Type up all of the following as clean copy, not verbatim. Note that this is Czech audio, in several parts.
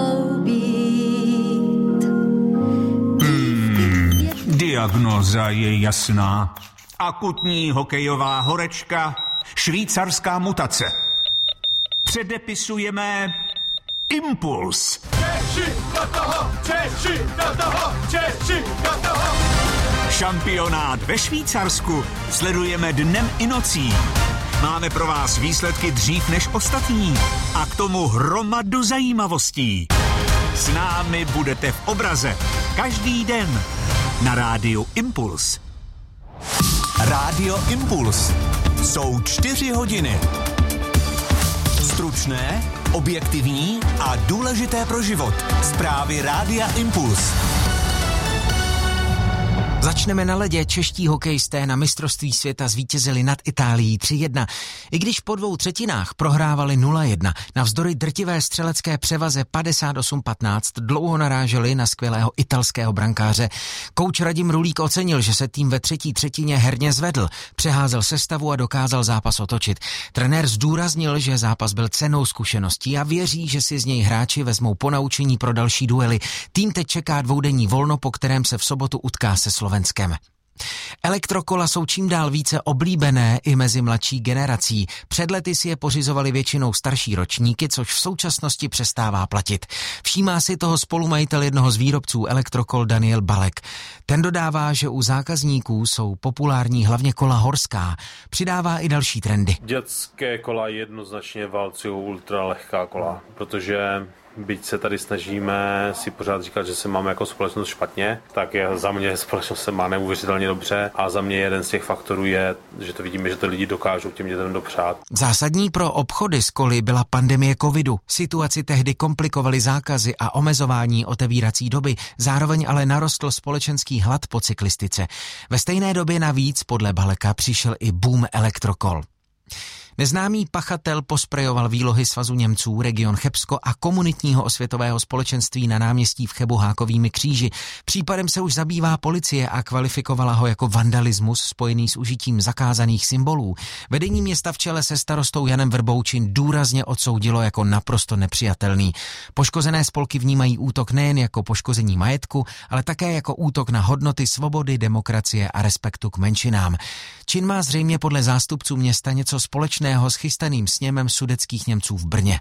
mohou být. Diagnóza je jasná. Akutní hokejová horečka, švýcarská mutace. Předepisujeme Impuls. Češi do toho, Češi do toho, Češi do toho. Šampionát ve Švýcarsku sledujeme dnem i nocí. Máme pro vás výsledky dřív než ostatní a k tomu hromadu zajímavostí. S námi budete v obraze každý den na rádiu Impuls. Rádio Impuls. Jsou 4 hodiny. Stručné, objektivní a důležité pro život. Zprávy Rádia Impuls. Začneme na ledě. Čeští hokejisté na mistrovství světa zvítězili nad Itálií 3-1. I když po 2/3 prohrávali 0-1, navzdory drtivé střelecké převaze 58-15 dlouho naráželi na skvělého italského brankáře. Kouč Radim Rulík ocenil, že se tým ve 3. třetině herně zvedl, přeházel sestavu a dokázal zápas otočit. Trenér zdůraznil, že zápas byl cennou zkušeností a věří, že si z něj hráči vezmou ponaučení pro další duely. Tým teď čeká 2denní volno, po kterém se v sobotu utká se Slovenskem. Elektrokola jsou čím dál více oblíbené i mezi mladší generací. Před lety si je pořizovali většinou starší ročníky, což v současnosti přestává platit. Všímá si toho spolumajitel jednoho z výrobců elektrokol Daniel Balek. Ten dodává, že u zákazníků jsou populární hlavně kola horská. Přidává i další trendy. Dětské kola jednoznačně válcují ultralehká kola, protože byť se tady snažíme si pořád říkat, že se máme jako společnost špatně, tak za mě společnost se má neuvěřitelně dobře a za mě jeden z těch faktorů je, že to vidíme, že to lidi dokážou těm dětem dopřát. Zásadní pro obchody s koly byla pandemie covidu. Situaci tehdy komplikovaly zákazy a omezování otevírací doby, zároveň ale narostl společenský hlad po cyklistice. Ve stejné době navíc podle Baleka přišel i boom elektrokol. Neznámý pachatel posprejoval výlohy Svazu Němců, region Chebsko a komunitního osvětového společenství na náměstí v Chebu Hákovými kříži. Případem se už zabývá policie a kvalifikovala ho jako vandalismus spojený s užitím zakázaných symbolů. Vedení města v čele se starostou Janem Vrboučin důrazně odsoudilo jako naprosto nepřijatelný. Poškozené spolky vnímají útok nejen jako poškození majetku, ale také jako útok na hodnoty svobody, demokracie a respektu k menšinám. Čin má zřejmě podle zástupců města něco společného s chystaným sněmem sudetských Němců v Brně.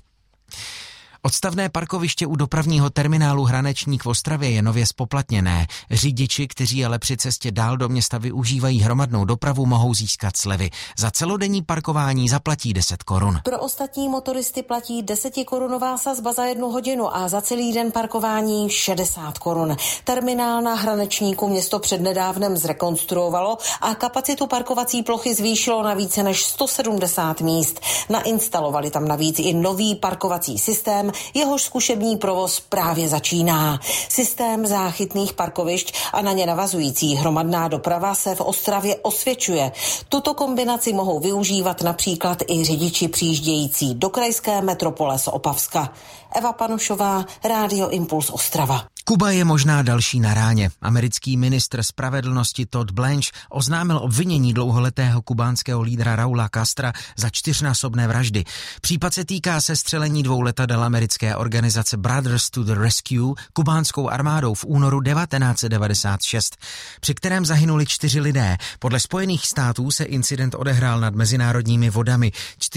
Odstavné parkoviště u dopravního terminálu Hranečník v Ostravě je nově spoplatněné. Řidiči, kteří ale při cestě dál do města využívají hromadnou dopravu, mohou získat slevy. Za celodenní parkování zaplatí 10 korun. Pro ostatní motoristy platí 10korunová sazba za 1 hodinu a za celý den parkování 60 korun. Terminál na Hranečníku město přednedávnem zrekonstruovalo a kapacitu parkovací plochy zvýšilo na více než 170 míst. Nainstalovali tam navíc i nový parkovací systém, jehož zkušební provoz právě začíná. Systém záchytných parkovišť a na ně navazující hromadná doprava se v Ostravě osvědčuje. Tuto kombinaci mohou využívat například i řidiči přijíždějící do krajské metropole z Opavska. Eva Panušová, Rádio Impuls Ostrava. Kuba je možná další na ráně. Americký ministr spravedlnosti Todd Blanche oznámil obvinění dlouholetého kubánského lídra Raula Castra za 4násobné vraždy. Případ se týká sestřelení 2 letadel americké organizace Brothers to the Rescue kubánskou armádou v únoru 1996, při kterém zahynuli 4 lidé. Podle Spojených států se incident odehrál nad mezinárodními vodami.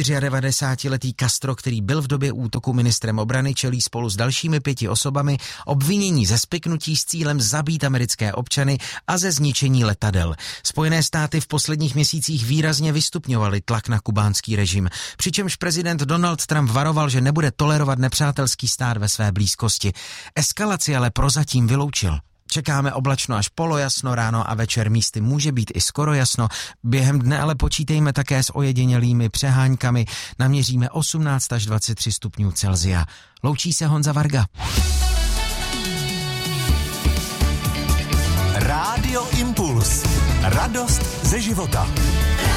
94letý Castro, který byl v době útoku ministrem obrany, čelí spolu s dalšími 5 osobami obvinění ze spiknutí s cílem zabít americké občany a ze zničení letadel. Spojené státy v posledních měsících výrazně vystupňovaly tlak na kubánský režim, přičemž prezident Donald Trump varoval, že nebude tolerovat nepřátelský stát ve své blízkosti. Eskalaci ale prozatím vyloučil. Čekáme oblačno až polojasno, ráno a večer místy může být i skoro jasno. Během dne ale počítejme také s ojedinělými přeháňkami. Naměříme 18 až 23 stupňů Celsia. Loučí se Honza Varga. Rádio Impuls. Radost ze života.